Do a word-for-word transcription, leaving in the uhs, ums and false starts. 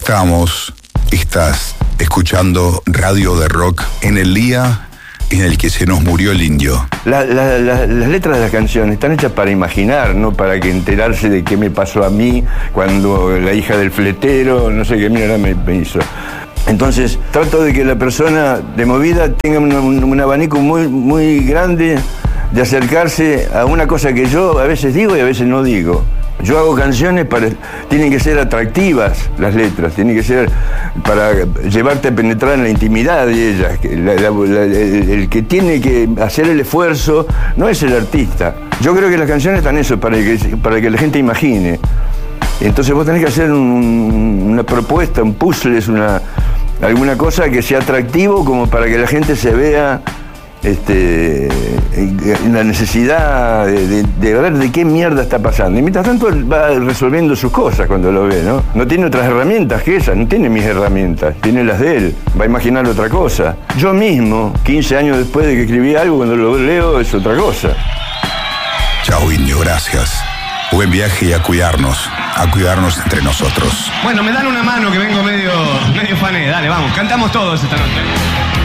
Estamos, estás escuchando Radio de Rock en el día en el que se nos murió el indio. La, la, la, las letras de las canciones están hechas para imaginar, no para que enterarse de qué me pasó a mí cuando la hija del fletero, no sé qué mierda me, me hizo. Entonces trato de que la persona de movida tenga un, un, un abanico muy, muy grande de acercarse a una cosa que yo a veces digo y a veces no digo. Yo hago canciones para... Tienen que ser atractivas las letras, tienen que ser para llevarte a penetrar en la intimidad de ellas. La, la, la, el, el que tiene que hacer el esfuerzo no es el artista. Yo creo que las canciones están eso, para que, para que la gente imagine. Entonces vos tenés que hacer un, una propuesta, un puzzle, es una, alguna cosa que sea atractivo como para que la gente se vea... Este, la necesidad de, de, de ver de qué mierda está pasando. Y mientras tanto va resolviendo sus cosas cuando lo ve, ¿no? No tiene otras herramientas que esas, no tiene mis herramientas, tiene las de él. Va a imaginar otra cosa. Yo mismo, quince años después de que escribí algo, cuando lo leo es otra cosa. Chao, indio, gracias. Buen viaje y a cuidarnos, a cuidarnos entre nosotros. Bueno, me dan una mano que vengo medio, medio fané. Dale, vamos, cantamos todos esta noche.